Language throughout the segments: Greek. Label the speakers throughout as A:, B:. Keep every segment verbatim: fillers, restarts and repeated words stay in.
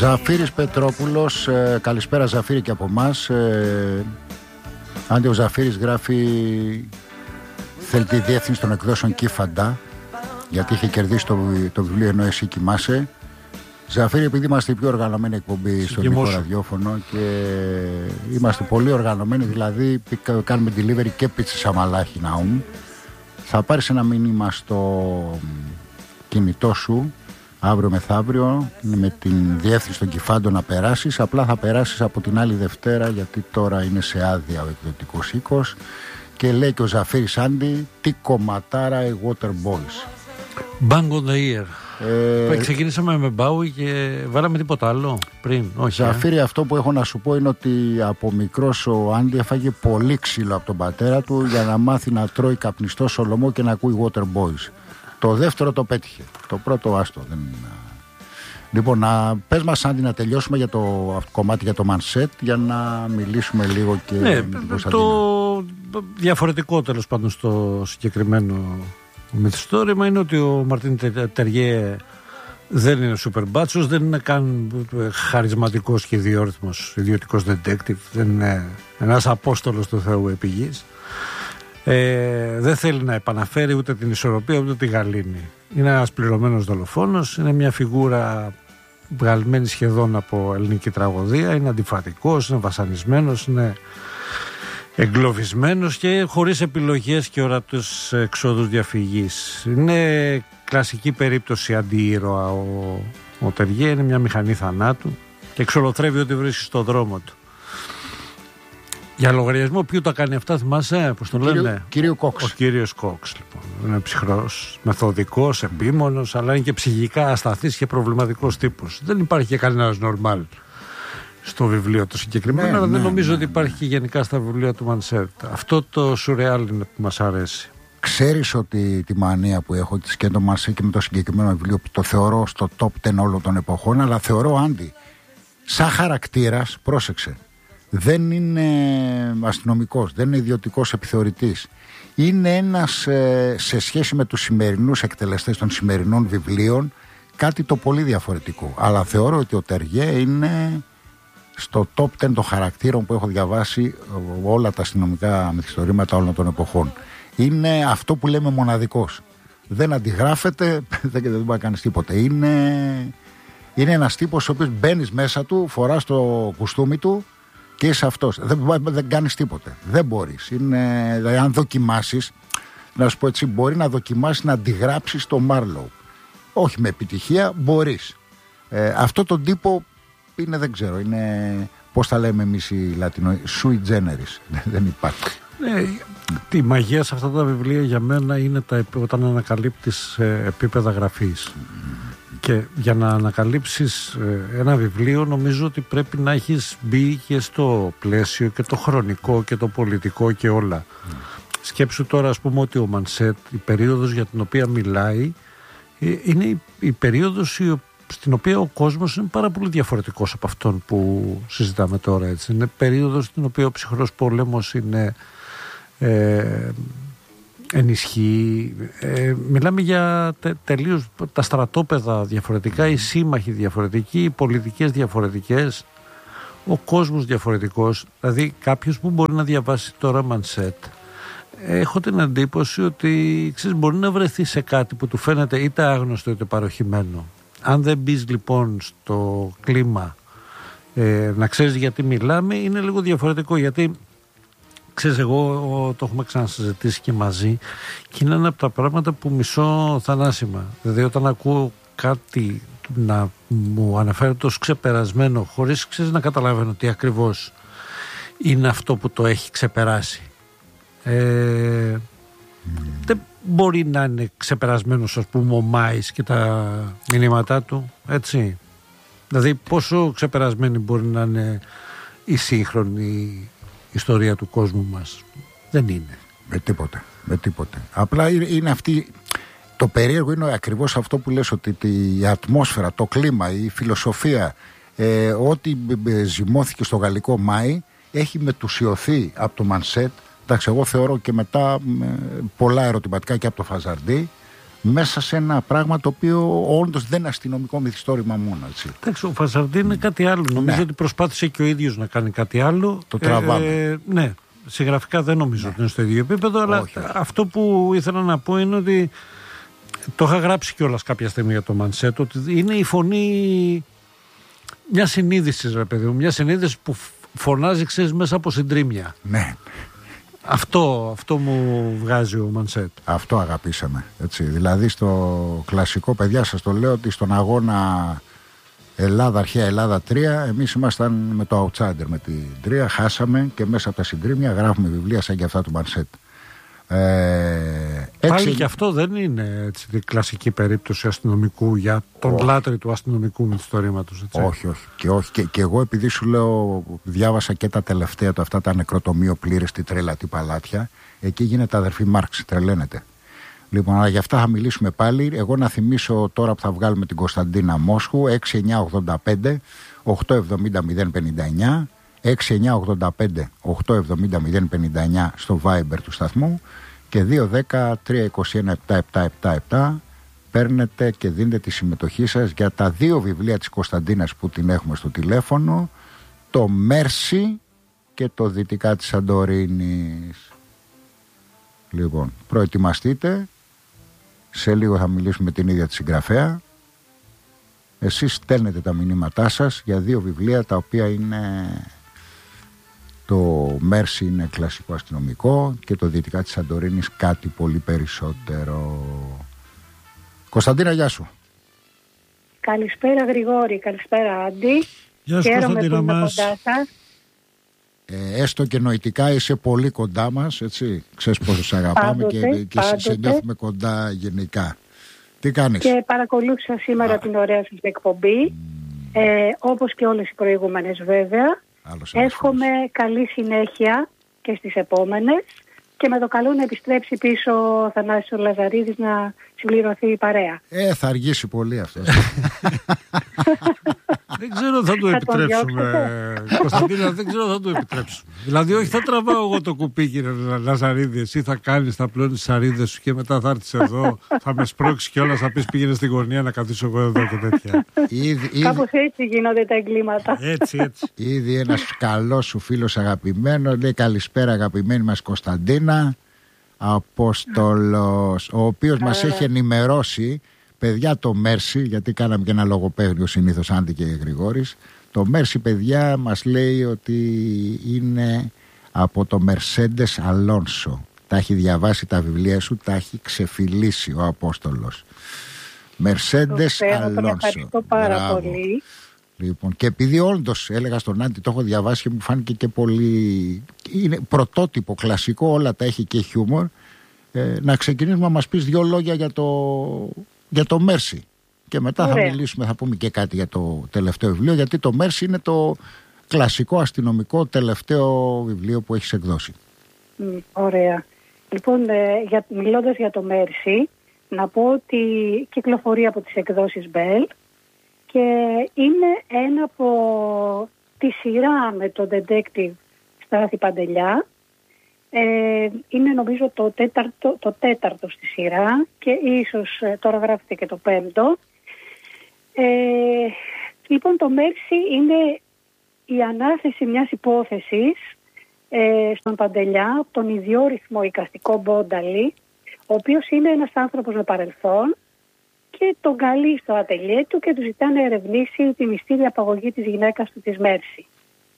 A: Ζαφύρης Πετρόπουλος, ε, καλησπέρα Ζαφύρη και από εμάς. Ε, Άντε ο Ζαφύρης γράφει, θέλει τη διεύθυνση των εκδόσεων Κύφαντα, γιατί είχε κερδίσει το, το βιβλίο Ενώ εσύ κοιμάσαι. Ζαφύρη, επειδή είμαστε η πιο οργανωμένη εκπομπή στο ελληνικό ραδιόφωνο και είμαστε πολύ οργανωμένοι, δηλαδή κάνουμε delivery και πίτσι σαμαλάχι ναούμ, θα πάρεις ένα μήνυμα στο κινητό σου αύριο μεθαύριο με την διεύθυνση των Κυφάντων να περάσεις. Απλά θα περάσεις από την άλλη Δευτέρα, γιατί τώρα είναι σε άδεια ο εκδοτικός οίκος. Και λέει και ο Ζαφύρης Άντι, τι κομματάρα οι Water Boys.
B: Bang on the ear.
A: Ε,
B: Ξεκινήσαμε με Μπάουι και βάλαμε τίποτα άλλο πριν. Όχι,
A: Ζαφύρη,
B: ε.
A: αυτό που έχω να σου πω είναι ότι από μικρός ο Άντι έφαγε πολύ ξύλο από τον πατέρα του για να μάθει να τρώει καπνιστό σολομό και να ακούει Water Boys. Το δεύτερο το πέτυχε. Το πρώτο άστο. Δεν... Λοιπόν, να πες μας Άντι να τελειώσουμε για το κομμάτι για το Μανσέτ για να μιλήσουμε λίγο και
B: ναι,
A: με την Κωνσταντίνα.
B: Το διαφορετικό τέλος πάντων στο συγκεκριμένο μυθιστόρημα είναι ότι ο Μαρτίν Τεριέ δεν είναι σούπερ μπάτσος, δεν είναι καν χαρισματικός και ιδιόρυθμος ιδιωτικός detective, δεν είναι ένας απόστολος του Θεού επί γης. Ε, δεν θέλει να επαναφέρει ούτε την ισορροπία ούτε τη γαλήνη. Είναι ένας πληρωμένος δολοφόνος, είναι μια φιγούρα βγαλμένη σχεδόν από ελληνική τραγωδία, είναι αντιφατικός, είναι βασανισμένος, είναι εγκλωβισμένος και χωρίς επιλογές και ορατούς εξόδους διαφυγής. Είναι κλασική περίπτωση αντιήρωα. Ο, ο Τεριέ είναι μια μηχανή θανάτου και εξολοθρεύει ό,τι βρίσκει στο δρόμο του. Για λογαριασμό ποιου τα κάνει αυτά, θυμάσαι, πώς τον
A: Κύριο,
B: λένε?
A: Κύριο Κόξ.
B: Ο κύριος Κόξ, λοιπόν. Είναι ψυχρός, μεθοδικός, επίμονος, αλλά είναι και ψυχικά ασταθής και προβληματικός τύπος. Δεν υπάρχει και κανένας νορμάλ στο βιβλίο το συγκεκριμένο,
A: ναι,
B: αλλά
A: ναι,
B: δεν νομίζω
A: ναι,
B: ότι υπάρχει
A: ναι.
B: και γενικά στα βιβλία του Μανσέτ. Αυτό το σουρεάλ είναι που μας αρέσει.
A: Ξέρεις ότι τη μανία που έχω της και το Μανσέτ και με το συγκεκριμένο βιβλίο που το θεωρώ στο top δέκα όλων των εποχών, αλλά θεωρώ Άντι σαν χαρακτήρας, πρόσεξε, δεν είναι αστυνομικός, δεν είναι ιδιωτικός επιθεωρητής. Είναι ένας ε, σε σχέση με τους σημερινούς εκτελεστές των σημερινών βιβλίων κάτι το πολύ διαφορετικό. Αλλά θεωρώ ότι ο Τεριέ είναι στο top δέκα των χαρακτήρων που έχω διαβάσει όλα τα αστυνομικά μυθιστορήματα όλων των εποχών. Είναι αυτό που λέμε μοναδικός. Δεν αντιγράφεται, δεν, δεν μπορεί να κάνεις τίποτε. Είναι, είναι ένας τύπος ο οποίος μπαίνεις μέσα του, φοράς το κουστούμι του και είσαι αυτός. Δεν, δεν κάνεις τίποτε. Δεν μπορείς. Είναι, δηλαδή, αν δοκιμάσεις, να σου πω έτσι, μπορεί να δοκιμάσεις να αντιγράψεις το Μάρλοου. Όχι με επιτυχία, μπορείς. Ε, αυτό τον τύπο είναι, δεν ξέρω, είναι, πώς τα λέμε εμείς οι Λατινοί, sui generis. Δεν υπάρχει.
B: Ναι, τη μαγεία σε αυτά τα βιβλία για μένα είναι τα, όταν ανακαλύπτεις ε, επίπεδα γραφής. Mm. Και για να ανακαλύψεις ε, ένα βιβλίο νομίζω ότι πρέπει να έχεις μπει και στο πλαίσιο και το χρονικό και το πολιτικό και όλα. Mm. Σκέψου τώρα, ας πούμε, ότι ο Μανσέτ, η περίοδος για την οποία μιλάει, ε, είναι η, η περίοδος η, στην οποία ο κόσμος είναι πάρα πολύ διαφορετικός από αυτόν που συζητάμε τώρα. Έτσι. Είναι περίοδος στην οποία ο ψυχρός πόλεμος είναι ε, ενισχύει. Ε, μιλάμε για τε, τελείως τα στρατόπεδα διαφορετικά, οι σύμμαχοι διαφορετικοί, οι πολιτικές διαφορετικές, ο κόσμος διαφορετικός. Δηλαδή κάποιος που μπορεί να διαβάσει τώρα Μανσέτ, έχω την εντύπωση ότι ξέρεις, μπορεί να βρεθεί σε κάτι που του φαίνεται είτε άγνωστο είτε παροχημένο. Αν δεν μπεις λοιπόν στο κλίμα ε, να ξέρεις γιατί μιλάμε, είναι λίγο διαφορετικό, γιατί ξέρεις, εγώ το έχουμε ξανασυζητήσει και μαζί και είναι ένα από τα πράγματα που μισώ θανάσιμα. Δηλαδή όταν ακούω κάτι να μου αναφέρεται ως ξεπερασμένο χωρίς ξέρεις, να καταλαβαίνω τι ακριβώς είναι αυτό που το έχει ξεπεράσει. Ε, mm. Δεν μπορεί να είναι ξεπερασμένος, ας πούμε, ο Μάης και τα μηνύματά του, έτσι. Δηλαδή πόσο ξεπερασμένη μπορεί να είναι η σύγχρονη ιστορία του κόσμου μας? Δεν είναι.
A: Με τίποτε, με τίποτε. Απλά είναι αυτή, το περίεργο είναι ακριβώς αυτό που λες, ότι η ατμόσφαιρα, το κλίμα, η φιλοσοφία, ε, ό,τι ζυμώθηκε στο γαλλικό Μάη έχει μετουσιωθεί από το Μανσέτ. Εντάξει, εγώ θεωρώ και μετά πολλά ερωτηματικά και από το Φαζαρντί, μέσα σε ένα πράγμα το οποίο όντως δεν είναι αστυνομικό μυθιστόρημα μόνο. Έτσι.
B: Εντάξει, ο Φασαρντί είναι κάτι άλλο. Νομίζω
A: ναι.
B: ότι προσπάθησε και ο ίδιος να κάνει κάτι άλλο.
A: Το τραβάμε.
B: Ε, ναι, συγγραφικά δεν νομίζω ναι. ότι είναι στο ίδιο επίπεδο, αλλά όχι, όχι. αυτό που ήθελα να πω είναι ότι το είχα γράψει κιόλας κάποια στιγμή για το Μανσέτ, ότι είναι η φωνή μια συνείδηση, ρε παιδί μου, μια συνείδηση που φωνάζει, ξέρεις, μέσα από συντρίμμια.
A: Ναι.
B: Αυτό, αυτό μου βγάζει ο Μανσέτ.
A: Αυτό αγαπήσαμε. Έτσι. Δηλαδή στο κλασικό, παιδιά, σας το λέω, ότι στον αγώνα Ελλάδα, αρχαία Ελλάδα τρία, εμείς ήμασταν με το outsider, με την τρία, χάσαμε και μέσα από τα συντρίμμια γράφουμε βιβλία σαν και αυτά του Μανσέτ. Ε,
B: Πάλι
A: έξι...
B: και αυτό δεν είναι έτσι, την κλασική περίπτωση αστυνομικού για τον όχι. λάτρη του αστυνομικού μυθιστορήματος.
A: Όχι, όχι. Και, όχι. Και, και εγώ επειδή σου λέω, διάβασα και τα τελευταία του αυτά τα νεκροτομείο πλήρες, τη τρέλα, τη παλάτια. Εκεί γίνεται αδερφή Μάρξ, τρελαίνεται. Λοιπόν, αλλά για αυτά θα μιλήσουμε πάλι. Εγώ να θυμίσω τώρα που θα βγάλουμε την Κωνσταντίνα Μόσχου, έξι εννιά ογδόντα πέντε οκτώ εβδομήντα μηδέν πενήντα εννιά, έξι εννιά ογδόντα πέντε οκτώ εβδομήντα μηδέν πενήντα εννιά στο Viber του σταθμού και δύο δέκα τρία είκοσι ένα επτά επτά επτά επτά. Παίρνετε και δίνετε τη συμμετοχή σας για τα δύο βιβλία της Κωνσταντίνας που την έχουμε στο τηλέφωνο, το Μέρσι και το Δυτικά της Σαντορίνης. Λοιπόν, προετοιμαστείτε. Σε λίγο θα μιλήσουμε με την ίδια τη συγγραφέα. Εσείς στέλνετε τα μηνύματά σας για δύο βιβλία τα οποία είναι... Το Μέρσι είναι κλασικό αστυνομικό και το Δυτικά της Σαντορίνης κάτι πολύ περισσότερο. Κωνσταντίνα, γεια σου.
C: Καλησπέρα Γρηγόρη, καλησπέρα Άντι.
B: Γεια σου Κωνσταντίνα μας.
A: Ε, έστω και νοητικά είσαι πολύ κοντά μας, έτσι. Ξέρεις πόσο σε αγαπάμε πάντοτε, και, και σε νιώθουμε κοντά γενικά. Τι κάνεις?
C: Και παρακολούθησα σήμερα Α. την ωραία σας εκπομπή, mm. ε, όπως και όλες οι προηγούμενες βέβαια. Εύχομαι καλή συνέχεια και στις επόμενες και με το καλό να επιστρέψει πίσω ο Θανάσης ο Λαζαρίδης να συμπληρωθεί η παρέα.
A: Ε, θα αργήσει πολύ αυτό.
B: Δεν ξέρω θα το επιτρέψουμε, Κωνσταντίνα, δεν ξέρω θα το επιτρέψουμε. Δηλαδή όχι θα τραβάω εγώ το κουπί, κύριε Λαζαρίδη, εσύ θα κάνεις, θα πλώνεις τις σαρίδες σου και μετά θα έρθεις εδώ, θα με σπρώξεις κιόλας, θα πεις πήγαινε στην γωνία να καθίσω εγώ εδώ και τέτοια.
C: Ήδη, ήδη... Κάπως έτσι γίνονται τα εγκλήματα.
B: Έτσι, έτσι.
A: Ήδη ένας καλός σου φίλος αγαπημένο λέει καλησπέρα αγαπημένη μας Κωνσταντίνα, Απόστολος, ο οποίος μας έχει ενημερώσει. Παιδιά, το Μέρσι, γιατί κάναμε και ένα λογοπαίγνιο συνήθως Άντι και Γρηγόρης. Το Μέρσι, παιδιά, μας λέει ότι είναι από το Mercedes Alonso. Τα έχει διαβάσει τα βιβλία σου, τα έχει ξεφυλίσει ο Απόστολος. Mercedes Alonso.
C: Τον ευχαριστώ πάρα Μπράβο. πολύ.
A: Λοιπόν, και επειδή όντως έλεγα στον Άντι, το έχω διαβάσει και μου φάνηκε και πολύ... Είναι πρωτότυπο, κλασικό, όλα τα έχει και χιούμορ. Ε, να ξεκινήσουμε να μας πεις δύο λόγια για το... για το Μέρσι και μετά Ωραία. θα μιλήσουμε, θα πούμε και κάτι για το τελευταίο βιβλίο, γιατί το Μέρσι είναι το κλασικό αστυνομικό τελευταίο βιβλίο που έχεις εκδώσει.
C: Mm, ωραία. Λοιπόν, ε, για, μιλώντας για το Μέρσι, να πω ότι κυκλοφορεί από τις εκδόσεις Bell και είναι ένα από τη σειρά με το detective Στάθη Παντελιά. Ε, είναι νομίζω το τέταρτο, το τέταρτο στη σειρά και ίσως ε, τώρα γράφεται και το πέμπτο. Ε, λοιπόν, το Μέρσι είναι η ανάθεση μιας υπόθεσης ε, στον Παντελιά, τον ιδιόρυθμο εικαστικό Μπόνταλη, ο οποίος είναι ένας άνθρωπος με παρελθόν και τον καλεί στο ατελιέ του και του ζητά να ερευνήσει τη μυστήρια απαγωγή της γυναίκας του της Μέρσι.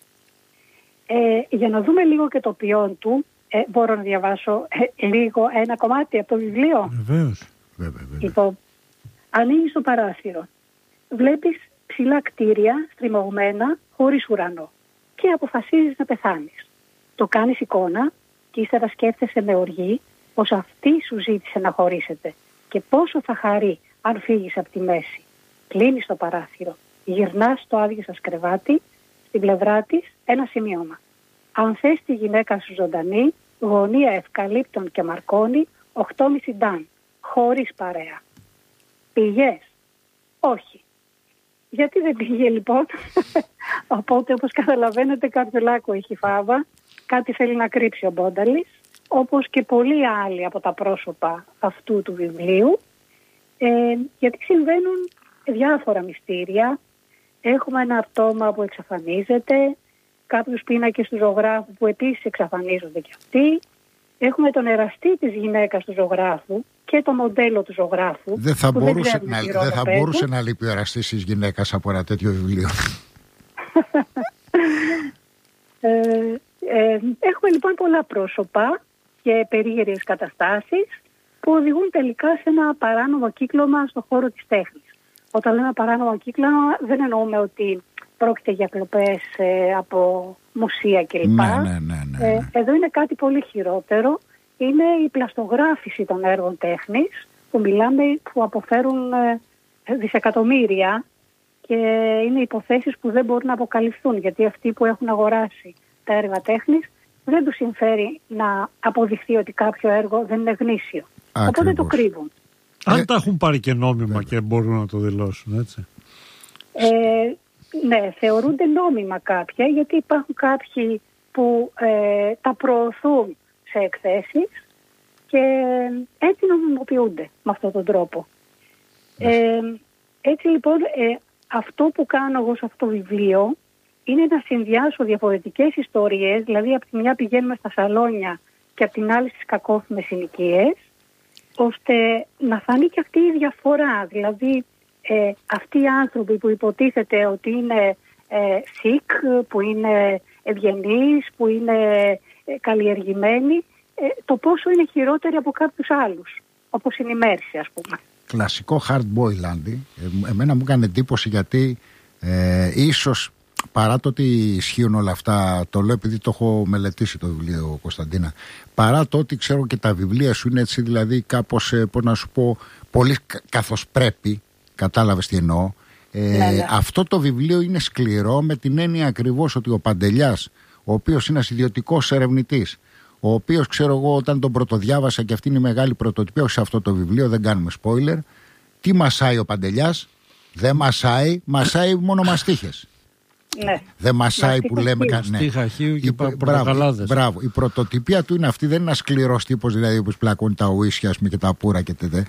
C: Ε, για να δούμε λίγο και το ποιόν του, Ε, μπορώ να διαβάσω ε, λίγο ένα κομμάτι από το βιβλίο.
B: Βεβαίως. Βέβαια, βέβαια.
C: Λοιπόν, ανοίγεις το παράθυρο. Βλέπεις ψηλά κτίρια στριμωγμένα χωρίς ουρανό και αποφασίζεις να πεθάνεις. Το κάνεις εικόνα και ύστερα σκέφτεσαι με οργή πως αυτή σου ζήτησε να χωρίσετε και πόσο θα χαρεί αν φύγεις από τη μέση. Κλείνεις το παράθυρο, γυρνάς στο άδειο σας κρεβάτι, στην πλευρά της ένα σημείωμα. Αν θες τη γυναίκα σου ζωντανή, γωνία ευκαλύπτων και μαρκώνει, οκτώ και μισή νταν, χωρίς παρέα. Πήγες? Όχι. Γιατί δεν πήγε λοιπόν? Οπότε, όπως καταλαβαίνετε, κάποιο λάκκο έχει φάβα, κάτι θέλει να κρύψει ο Μπόνταλης, όπως και πολλοί άλλοι από τα πρόσωπα αυτού του βιβλίου. Ε, γιατί συμβαίνουν διάφορα μυστήρια. Έχουμε ένα πτώμα που εξαφανίζεται, κάποιους πίνακες του ζωγράφου που επίσης εξαφανίζονται και αυτοί. Έχουμε τον εραστή της γυναίκας του ζωγράφου και το μοντέλο του ζωγράφου.
A: Δεν θα μπορούσε, δεν να, δεν θα μπορούσε να λείπει ο εραστής της γυναίκας από ένα τέτοιο βιβλίο.
C: ε, ε, έχουμε λοιπόν πολλά πρόσωπα και περίεργες καταστάσεις που οδηγούν τελικά σε ένα παράνομο κύκλωμα στον χώρο της τέχνης. Όταν λέμε παράνομο κύκλωμα δεν εννοούμε ότι πρόκειται για κλοπές ε, από μουσεία κλπ.
A: Ναι, ναι, ναι, ναι, ναι.
C: Ε, εδώ είναι κάτι πολύ χειρότερο. Είναι η πλαστογράφηση των έργων τέχνης που μιλάμε, που αποφέρουν ε, δισεκατομμύρια και είναι υποθέσεις που δεν μπορούν να αποκαλυφθούν, γιατί αυτοί που έχουν αγοράσει τα έργα τέχνης δεν τους συμφέρει να αποδειχθεί ότι κάποιο έργο δεν είναι γνήσιο. Ακριβώς. Οπότε το κρύβουν.
B: Αν ε, τα έχουν πάρει και νόμιμα και μπορούν να το δηλώσουν, έτσι.
C: Ε, ναι, θεωρούνται νόμιμα κάποια, γιατί υπάρχουν κάποιοι που ε, τα προωθούν σε εκθέσεις και έτσι νομιμοποιούνται με αυτόν τον τρόπο. Ε, έτσι λοιπόν, ε, αυτό που κάνω εγώ σε αυτό το βιβλίο είναι να συνδυάσω διαφορετικές ιστορίες, δηλαδή από τη μια πηγαίνουμε στα σαλόνια και από την άλλη στις κακόφημες συνοικίες, ώστε να φανεί και αυτή η διαφορά. Δηλαδή ε, αυτοί οι άνθρωποι που υποτίθεται ότι είναι ε, sick, που είναι ευγενείς, που είναι ε, καλλιεργημένοι, ε, το πόσο είναι χειρότεροι από κάποιους άλλους, όπως είναι η Μέρση, ας πούμε.
A: Κλασικό hard boil, Άντι. Ε, εμένα μου έκανε εντύπωση γιατί ε, ίσως παρά το ότι ισχύουν όλα αυτά, το λέω επειδή το έχω μελετήσει το βιβλίο, Κωνσταντίνα, παρά το ότι ξέρω και τα βιβλία σου είναι έτσι, δηλαδή κάπως, ε, πώς να σου πω, πολύ καθώς πρέπει, κατάλαβες τι εννοώ. Ε, ναι, ναι. Αυτό το βιβλίο είναι σκληρό με την έννοια ακριβώς ότι ο Παντελιάς, ο οποίος είναι ένας ιδιωτικός ερευνητής, ο οποίος ξέρω εγώ όταν τον πρωτοδιάβασα, και αυτή είναι η μεγάλη πρωτοτυπία, όχι σε αυτό το βιβλίο, δεν κάνουμε spoiler, τι μασάει ο Παντελιάς? Δεν μασάει, μασάει μόνο μαστίχες.
C: Ναι.
A: Δεν μασάει που λέμε κανένα.
B: Ναι. Και μπράβο,
A: μπράβο. Η πρωτοτυπία του είναι αυτή, δεν είναι ένα σκληρός τύπος, δηλαδή που πλακώνει τα ουίσια και τα πουρα και τέτοια.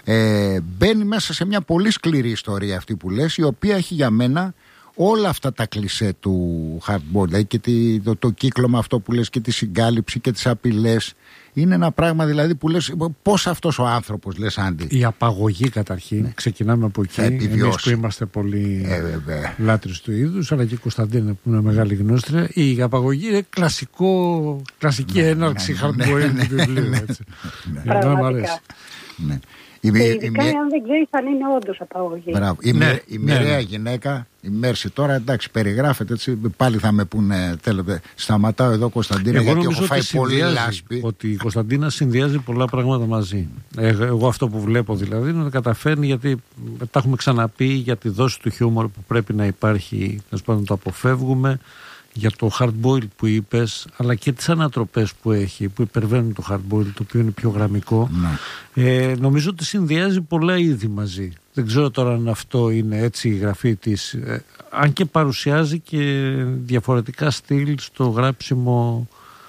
A: Ε, μπαίνει μέσα σε μια πολύ σκληρή ιστορία αυτή που λες, η οποία έχει για μένα όλα αυτά τα κλισέ του hardboard, δηλαδή και τη, το, το κύκλωμα αυτό που λες και τη συγκάλυψη και τις απειλές. Είναι ένα πράγμα δηλαδή που λες πώς αυτός ο άνθρωπος, λες Άντι.
B: Η απαγωγή καταρχήν, ναι. Ξεκινάμε από εκεί, εμείς που είμαστε πολύ
A: ε,
B: λάτρεις του είδους, αλλά και η Κωνσταντίνα που είναι μεγάλη γνώστρια. Η απαγωγή είναι κλασικό, κλασική ναι, έναρξη ναι, hardboard ναι, ναι, του βιβλίου. Ναι,
C: ναι, πραγματικά. Ναι. Και ειδικά αν δεν ξέρεις αν είναι όντως απαγωγή.
A: Μπράβο. Η, ναι, η μοιραία ναι, ναι. γυναίκα, η Μέρση τώρα, εντάξει, περιγράφεται έτσι. Πάλι θα με πούνε, τέλος, σταματάω εδώ Κωνσταντίνα, εγώ γιατί έχω φάει πολύ λάσπη.
B: Ότι η Κωνσταντίνα συνδυάζει πολλά πράγματα μαζί. Εγώ αυτό που βλέπω δηλαδή είναι ότι καταφέρνει, γιατί τα έχουμε ξαναπεί για τη δόση του χιούμορ που πρέπει να υπάρχει, να σπάνω το αποφεύγουμε. Για το hardboil που είπες, αλλά και τις ανατροπές που έχει, που υπερβαίνουν το hardboil, το οποίο είναι πιο γραμμικό. Ναι. Ε, νομίζω ότι συνδυάζει πολλά είδη μαζί. Δεν ξέρω τώρα αν αυτό είναι έτσι η γραφή της, ε, αν και παρουσιάζει και διαφορετικά στυλ στο γράψιμο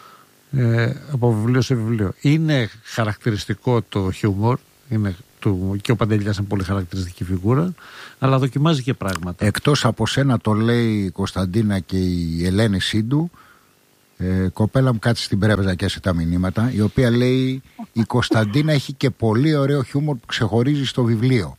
B: ε, από βιβλίο σε βιβλίο. Είναι χαρακτηριστικό το χιούμορ, είναι του, και ο Παντελιάς είναι πολύ χαρακτηριστική φιγούρα, αλλά δοκιμάζει και πράγματα.
A: Εκτός από σένα το λέει η Κωνσταντίνα και η Ελένη Σίντου, ε, κοπέλα μου κάτσε στην πρέπεζα και σε τα μηνύματα, η οποία λέει η Κωνσταντίνα έχει και πολύ ωραίο χιούμορ που ξεχωρίζει στο βιβλίο.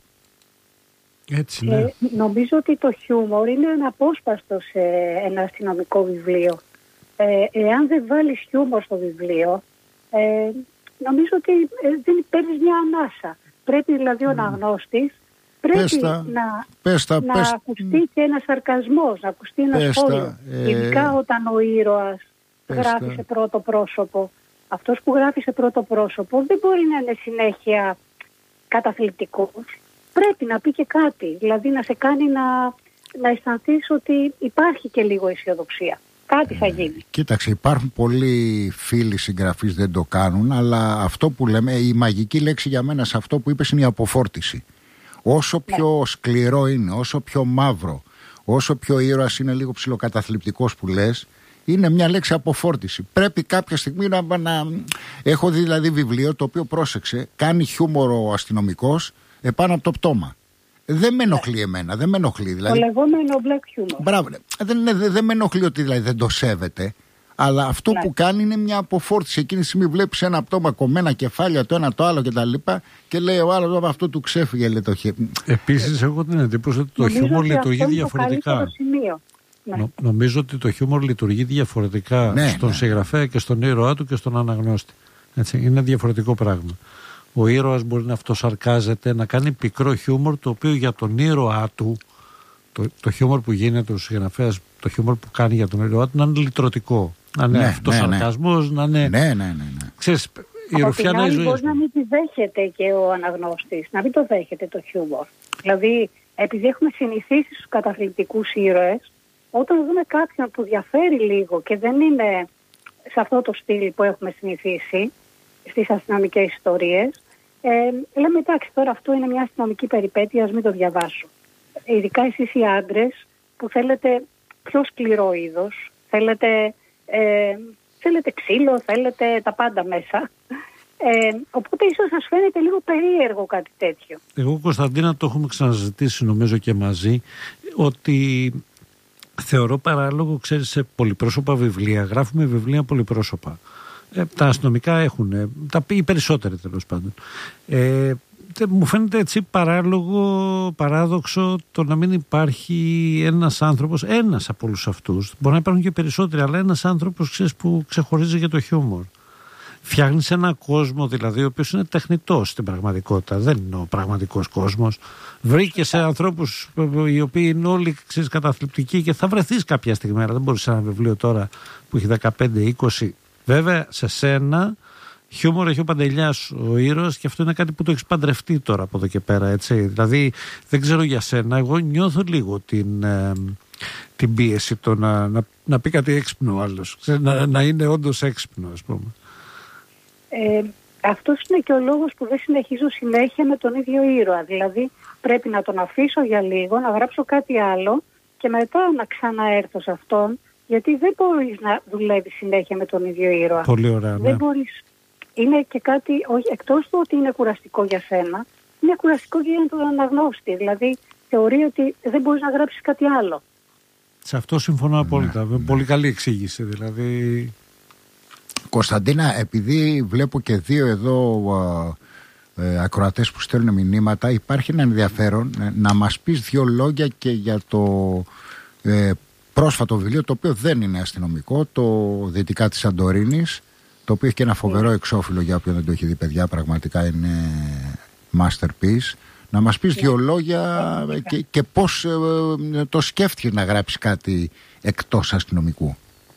B: Έτσι, ναι.
C: Ε, νομίζω ότι το χιούμορ είναι αναπόσπαστο σε ένα αστυνομικό βιβλίο. Ε, εάν δεν βάλεις χιούμορ στο βιβλίο, ε, νομίζω ότι ε, δεν παίρνεις μια ανάσα. Πρέπει δηλαδή ο αναγνώστης πρέπει πέστα, να,
A: πέστα,
C: να
A: πέστα,
C: ακουστεί και ένα σαρκασμός, να ακουστεί ένα πέστα, σχόλιο. Ε, Ειδικά όταν ο ήρωας πέστα. γράφει σε πρώτο πρόσωπο. Αυτός που γράφει σε πρώτο πρόσωπο δεν μπορεί να είναι συνέχεια καταθλιπτικός. Πρέπει να πει και κάτι, δηλαδή να σε κάνει να, να αισθανθείς ότι υπάρχει και λίγο αισιοδοξία. Κάτι θα γίνει. Ε,
A: κοίταξε, υπάρχουν πολλοί φίλοι συγγραφείς δεν το κάνουν, αλλά αυτό που λέμε, η μαγική λέξη για μένα σε αυτό που είπες είναι η αποφόρτιση. Όσο πιο ναι. σκληρό είναι, όσο πιο μαύρο, όσο πιο ήρωας είναι λίγο ψιλοκαταθλιπτικός που λες, είναι μια λέξη αποφόρτιση. Πρέπει κάποια στιγμή να, να... Έχω δει δηλαδή βιβλίο το οποίο, πρόσεξε, κάνει χιούμορ ο αστυνομικός επάνω από το πτώμα. Δεν με ενοχλεί ναι. εμένα, δεν με ενοχλεί. Δηλαδή,
C: το λεγόμενο black humor.
A: Μπράβο, δεν, δεν, δεν με ενοχλεί ότι δηλαδή, δεν το σέβεται. Αλλά αυτό ναι. που κάνει είναι μια αποφόρτιση. Εκείνη τη στιγμή βλέπεις ένα πτώμα, κομμένα κεφάλια, το ένα το άλλο κτλ. Και, και λέει ο άλλος, αυτό του ξέφυγε. Λέει, το χε...
B: Επίσης, έχω την εντύπωση ότι το χιούμορ λειτουργεί διαφορετικά.
C: Ναι.
B: Νο, νομίζω ότι το χιούμορ λειτουργεί διαφορετικά ναι, στον ναι. συγγραφέα και στον ήρωά του και στον αναγνώστη. Έτσι, είναι διαφορετικό πράγμα. Ο ήρωας μπορεί να αυτοσαρκάζεται, να κάνει πικρό χιούμορ, το οποίο για τον ήρωά του, το, το χιούμορ που γίνεται ο συγγραφέας, το χιούμορ που κάνει για τον ήρωά του, να είναι λυτρωτικό. Να είναι ναι, αυτοσαρκασμός, ναι, ναι. να είναι.
A: Ναι, ναι, ναι. ναι.
B: Ξέρεις, η ρουφιάνα η ζωή.
C: Μπορεί να μην τη δέχεται και ο αναγνώστης, να μην το δέχεται το χιούμορ. Δηλαδή, επειδή έχουμε συνηθίσει στους καταθλιπτικούς ήρωες, όταν δούμε κάποιον που διαφέρει λίγο και δεν είναι σε αυτό το στυλ που έχουμε συνηθίσει στις αστυνομικές ιστορίες, ε, λέμε εντάξει, τώρα αυτό είναι μια αστυνομική περιπέτεια, ας μην το διαβάσω. Ειδικά εσείς οι άντρες που θέλετε πιο σκληρό είδος, θέλετε, ε, θέλετε ξύλο, θέλετε τα πάντα μέσα. Ε, οπότε ίσως σας φαίνεται λίγο περίεργο κάτι τέτοιο.
B: Εγώ, Κωνσταντίνα, το έχουμε ξαναζητήσει νομίζω και μαζί, ότι θεωρώ παράλογο, ξέρεις, σε πολυπρόσωπα βιβλία, γράφουμε βιβλία πολυπρόσωπα. Ε, τα αστυνομικά έχουν, τα, οι περισσότεροι τέλος πάντων. Ε, μου φαίνεται έτσι παράλογο, παράδοξο το να μην υπάρχει ένας άνθρωπος, ένας από όλους αυτούς, μπορεί να υπάρχουν και περισσότεροι, αλλά ένας άνθρωπος, ξέρεις, που ξεχωρίζει για το χιούμορ. Φτιάχνεις έναν κόσμο δηλαδή ο οποίος είναι τεχνητός στην πραγματικότητα, δεν είναι ο πραγματικός κόσμος. Βρήκες ανθρώπους οι οποίοι είναι όλοι, ξέρεις, καταθλιπτικοί και θα βρεθείς κάποια στιγμή, αλλά δεν μπορείς σε ένα βιβλίο τώρα που έχει δεκαπέντε είκοσι. Βέβαια σε σένα χιούμορ έχει ο Παντελιάς ο ήρωας και αυτό είναι κάτι που το έχεις παντρευτεί τώρα από εδώ και πέρα, έτσι. Δηλαδή δεν ξέρω για σένα, εγώ νιώθω λίγο την, ε, την πίεση το να, να, να πει κάτι έξυπνο ο άλλος, να, να είναι όντως έξυπνο, ας πούμε.
C: Ε, αυτός είναι και ο λόγος που δεν συνεχίζω συνέχεια με τον ίδιο ήρωα. Δηλαδή πρέπει να τον αφήσω για λίγο, να γράψω κάτι άλλο και μετά να ξαναέρθω σε αυτόν, γιατί δεν μπορείς να δουλεύεις συνέχεια με τον ίδιο ήρωα.
B: Πολύ ωραία, ναι.
C: Δεν μπορείς. Είναι και κάτι, όχι, εκτός του ότι είναι κουραστικό για σένα, είναι κουραστικό και για τον αναγνώστη. Δηλαδή θεωρεί ότι δεν μπορείς να γράψεις κάτι άλλο.
B: Σε αυτό συμφωνώ απόλυτα. Ναι. Πολύ καλή εξήγηση δηλαδή.
A: Κωνσταντίνα, επειδή βλέπω και δύο εδώ ε, ακροατές που στέλνουν μηνύματα, υπάρχει ένα ενδιαφέρον ε, να μας πεις δύο λόγια και για το ε, πρόσφατο βιβλίο, το οποίο δεν είναι αστυνομικό, το Δυτικά της Σαντορίνης, το οποίο έχει και ένα φοβερό εξώφυλλο, για όποιον δεν το έχει δει, παιδιά, πραγματικά είναι masterpiece. Να μας πεις δύο λόγια και, και πώς ε, το σκέφτηκες να γράψεις κάτι εκτός αστυνομικού.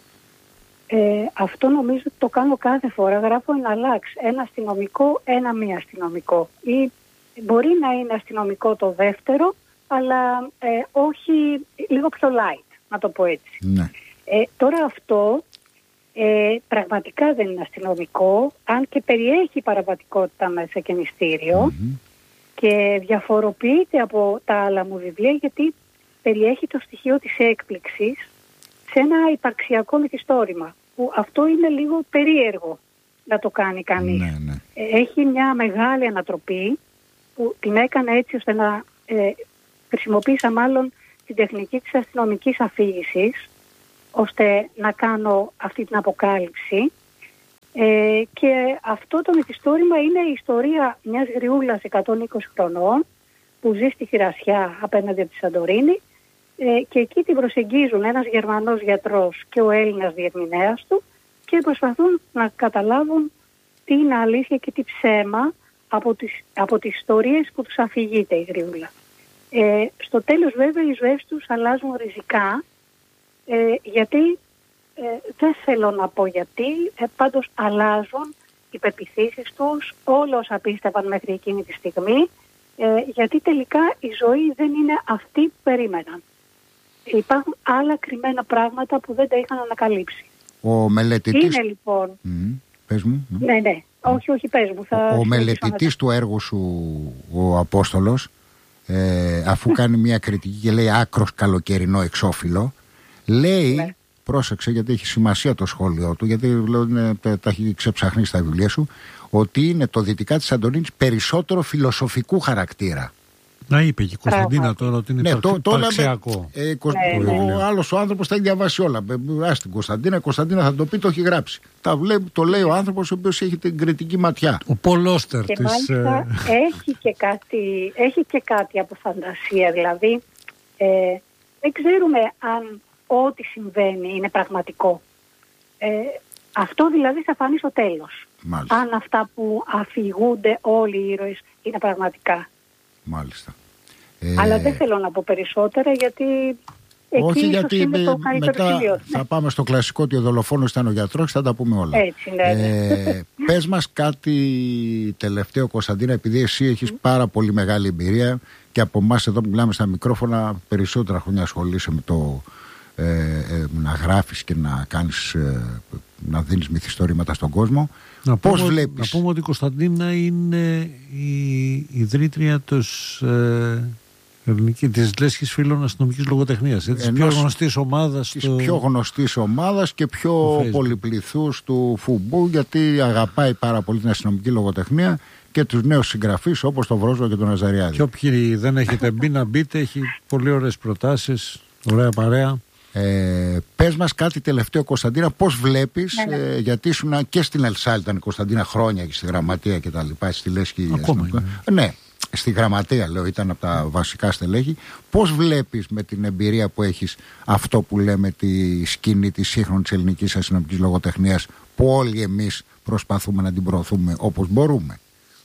C: Ε, αυτό νομίζω ότι το κάνω κάθε φορά. Γράφω ένα αλλάξ, ένα αστυνομικό, ένα μη αστυνομικό. Ή μπορεί να είναι αστυνομικό το δεύτερο, αλλά ε, όχι, λίγο πιο light, να το πω έτσι.
A: Ναι.
C: Ε, τώρα αυτό ε, πραγματικά δεν είναι αστυνομικό, αν και περιέχει παραβατικότητα μέσα και μυστήριο mm-hmm. και διαφοροποιείται από τα άλλα μου βιβλία, γιατί περιέχει το στοιχείο της έκπληξης σε ένα υπαρξιακό μυθιστόρημα, που αυτό είναι λίγο περίεργο να το κάνει κανείς.
A: Ναι, ναι.
C: Έχει μια μεγάλη ανατροπή που την έκανε έτσι ώστε να ε, χρησιμοποίησα μάλλον την τεχνική της αστυνομικής αφήγησης ώστε να κάνω αυτή την αποκάλυψη. Ε, και αυτό το μυθιστόρημα είναι η ιστορία μιας γριούλας εκατόν είκοσι χρονών που ζει στη Χειρασιά απέναντι από τη Σαντορίνη. Ε, και εκεί την προσεγγίζουν ένας Γερμανός γιατρός και ο Έλληνας διερμηνέας του και προσπαθούν να καταλάβουν τι είναι αλήθεια και τι ψέμα από τις, από τις ιστορίες που τους αφηγείται η γριούλα. Ε, στο τέλος βέβαια οι ζωές τους αλλάζουν ριζικά, ε, γιατί ε, δεν θέλω να πω γιατί, ε, πάντως αλλάζουν οι πεποιθήσεις τους, όλα όσα πίστευαν μέχρι εκείνη τη στιγμή, ε, γιατί τελικά η ζωή δεν είναι αυτή που περίμεναν. Υπάρχουν άλλα κρυμμένα πράγματα που δεν τα είχαν ανακαλύψει.
A: Ο μελετητής...
C: Είναι λοιπόν...
A: Mm, πες μου.
C: Ναι, ναι. Όχι, όχι, πες μου. Θα
A: ο ο μελετητής του έργου σου, ο Απόστολος, ε, αφού κάνει μια κριτική και λέει άκρος καλοκαιρινό εξώφυλλο, λέει ναι. πρόσεξε γιατί έχει σημασία το σχόλιο του, γιατί λέω, είναι, τα έχει ξεψαχνίσει στα βιβλία σου, ότι είναι το Δυτικά της Σαντορίνης περισσότερο φιλοσοφικού χαρακτήρα.
B: Να είπε και η Κωνσταντίνα τώρα ότι είναι ναι, υπαρξιακό.
A: Ε, ναι, ναι. Ο άλλος ο άνθρωπος τα έχει διαβάσει όλα. Ας την Κωνσταντίνα, η Κωνσταντίνα θα το πει, το έχει γράψει. Τα βλέπει, το λέει ο άνθρωπος ο οποίος έχει την κριτική ματιά.
B: Ο Πολ Όστερ
C: και
B: της...
C: μάλιστα έχει και κάτι, έχει και κάτι από φαντασία. Δηλαδή ε, δεν ξέρουμε αν ό,τι συμβαίνει είναι πραγματικό. Ε, αυτό δηλαδή θα φανεί στο τέλος.
A: Μάλιστα.
C: Αν αυτά που αφηγούνται όλοι οι ήρωες είναι πραγματικά.
A: Μάλιστα.
C: Αλλά ε... δεν θέλω να πω περισσότερα γιατί εκεί
A: όχι, γιατί
C: είναι το
A: μετά
C: σημείο.
A: Θα πάμε στο κλασικό ότι ο δολοφόνος ήταν ο γιατρός, θα τα πούμε όλα.
C: Έτσι, ναι, ναι.
A: Ε, πες μας κάτι τελευταίο, Κωνσταντίνα, επειδή εσύ έχεις πάρα πολύ μεγάλη εμπειρία και από εμάς εδώ που μιλάμε στα μικρόφωνα περισσότερα χρόνια ασχολείσαι με το ε, ε, να γράφεις και να κάνεις ε, να δίνεις μυθιστορήματα στον κόσμο.
B: Να
A: Πώς
B: πούμε,
A: βλέπεις?
B: Να πούμε ότι η Κωνσταντίνα είναι η ιδρύτρια της, ε, της Λέσχης Φίλων Αστυνομικής Λογοτεχνίας. Της πιο γνωστής ομάδας.
A: Της
B: στο...
A: πιο γνωστής ομάδας και πιο πολυπληθούς του Φουμπού, γιατί αγαπάει πάρα πολύ την αστυνομική λογοτεχνία και τους νέους συγγραφείς όπως τον Βρόζο και τον Ναζαριάδη.
B: Και όποιοι δεν έχετε μπει να μπείτε, έχει πολύ ωραίες προτάσεις, ωραία παρέα.
A: Ε, πες μας κάτι τελευταίο, Κωνσταντίνα, πώς βλέπεις, ναι, ναι. Ε, γιατί ήσουν και στην Ελσάλ ήταν η Κωνσταντίνα χρόνια και στη Γραμματεία και τα λοιπά, στη Λέσχη.
B: Ακόμα είναι.
A: Ναι, στη Γραμματεία λέω, ήταν από τα βασικά στελέχη. Πώς βλέπεις με την εμπειρία που έχεις αυτό που λέμε τη σκηνή της σύγχρονης ελληνικής αστυνομικής λογοτεχνίας, που όλοι εμείς προσπαθούμε να την προωθούμε όπως μπορούμε?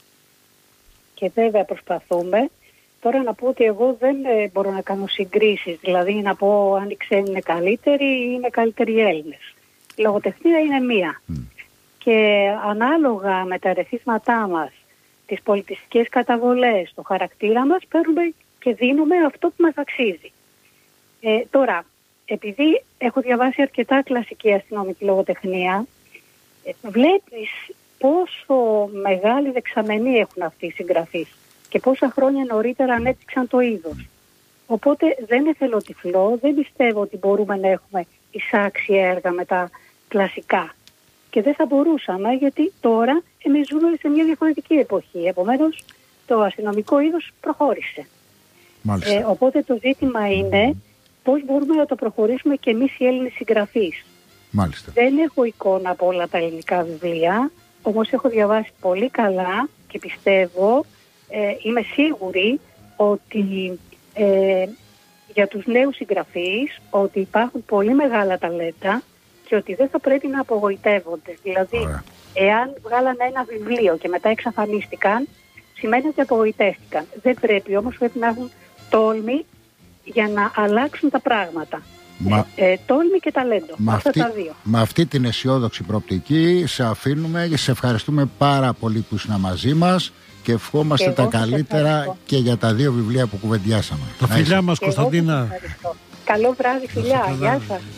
C: Και βέβαια προσπαθούμε. Τώρα να πω ότι εγώ δεν ε, μπορώ να κάνω συγκρίσεις, δηλαδή να πω αν οι ξένοι είναι καλύτεροι ή είναι καλύτεροι οι Έλληνες. Η λογοτεχνία είναι μία. Mm. Και ανάλογα με τα ερεθίσματά μας, τις πολιτιστικές καταβολές, το χαρακτήρα μας, παίρνουμε και δίνουμε αυτό που μας αξίζει. Ε, τώρα, επειδή έχω διαβάσει αρκετά κλασική αστυνομική λογοτεχνία, ε, βλέπεις πόσο μεγάλη δεξαμενή έχουν αυτοί οι συγγραφείς και πόσα χρόνια νωρίτερα ανέπτυξαν το είδος. Οπότε δεν είναι εθελοτυφλό, δεν πιστεύω ότι μπορούμε να έχουμε εισάξει έργα με τα κλασικά. Και δεν θα μπορούσαμε, γιατί τώρα εμείς ζούμε σε μια διαφορετική εποχή. Επομένως, το αστυνομικό είδος προχώρησε. Ε, οπότε το ζήτημα είναι πώς μπορούμε να το προχωρήσουμε και εμείς οι Έλληνες συγγραφείς.
A: Μάλιστα.
C: Δεν έχω εικόνα από όλα τα ελληνικά βιβλία, όμως έχω διαβάσει πολύ καλά και πιστεύω, ε, είμαι σίγουρη ότι ε, για τους νέους συγγραφείς ότι υπάρχουν πολύ μεγάλα ταλέντα και ότι δεν θα πρέπει να απογοητεύονται. Δηλαδή, Ωραία. εάν βγάλανε ένα βιβλίο και μετά εξαφανίστηκαν, σημαίνει ότι απογοητεύτηκαν. Δεν πρέπει, όμως πρέπει να έχουν τόλμη για να αλλάξουν τα πράγματα. Μα... Ε, ε, τόλμη και ταλέντο.
A: Με
C: αυτά
A: αυτή,
C: τα δύο.
A: Με αυτή την αισιόδοξη προοπτική σε αφήνουμε και σε ευχαριστούμε πάρα πολύ που ήσουν μαζί μας και ευχόμαστε και τα καλύτερα και για τα δύο βιβλία που κουβεντιάσαμε.
B: Τα φιλιά μας, Κωνσταντίνα.
C: Καλό βράδυ, φιλιά. Γεια σας.